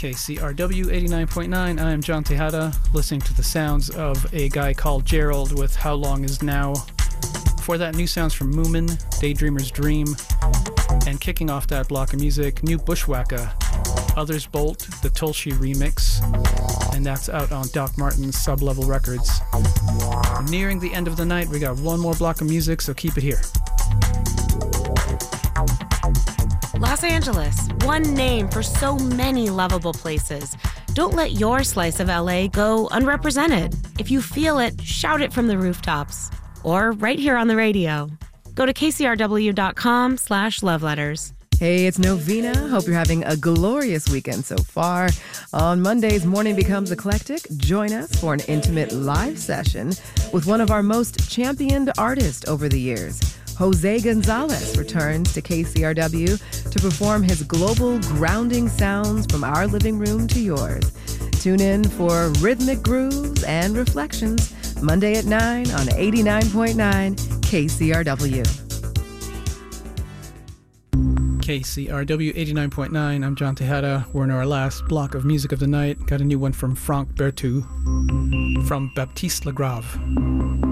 KCRW 89.9. I am John Tejada, listening to the sounds of a guy called Gerald with How Long Is Now. Before that, new sounds from Moomin, Daydreamer's Dream, and kicking off that block of music, new Bushwacka, Others Bolt, the Tulshi remix, and that's out on Doc Martin's Sublevel Records. Nearing the end of the night, we got one more block of music, so keep it here. Los Angeles, one name for so many lovable places. Don't let your slice of LA go unrepresented. If you feel it, shout it from the rooftops. Or right here on the radio. Go to kcrw.com/loveletters. Hey, it's Novena. Hope you're having a glorious weekend so far. On Mondays, Morning Becomes Eclectic. Join us for an intimate live session with one of our most championed artists over the years. Jose Gonzalez returns to KCRW to perform his global grounding sounds from our living room to yours. Tune in for rhythmic grooves and reflections Monday at 9 on 89.9 KCRW. KCRW 89.9. I'm John Tejada. We're in our last block of music of the night. Got a new one from Franck Berthoud from Baptiste Lagrave.